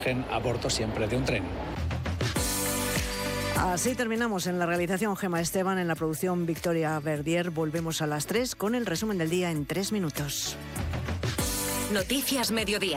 Aborto siempre de un tren. Así terminamos. En la realización Gemma Esteban, en la producción Victoria Verdier. Volvemos a las 3 con el resumen del día en 3 minutos. Noticias Mediodía.